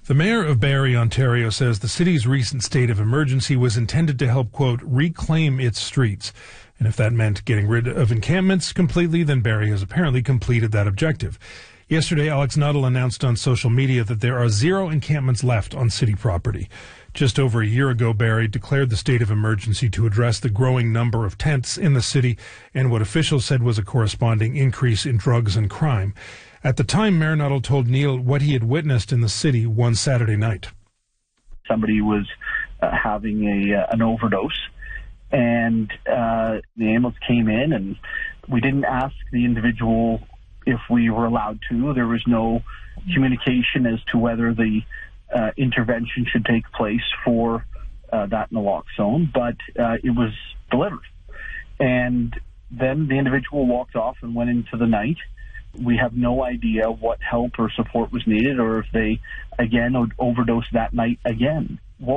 The mayor of Barrie, Ontario, says the city's recent state of emergency was intended to help, quote, reclaim its streets. And if that meant getting rid of encampments completely, then Barrie has apparently completed that objective. Yesterday, Alex Nuttall announced on social media that there are 0 encampments left on city property. Just over a year ago, Barrie declared the state of emergency to address the growing number of tents in the city and what officials said was a corresponding increase in drugs and crime. At the time, Mayor Nuttall told Neil what he had witnessed in the city one Saturday night. Somebody was having an overdose, and the ambulance came in, and we didn't ask the individual if we were allowed to. There was no communication as to whether the intervention should take place for that naloxone, but it was delivered. And then the individual walked off and went into the night. We have no idea what help or support was needed, or if they, again, overdosed that night again.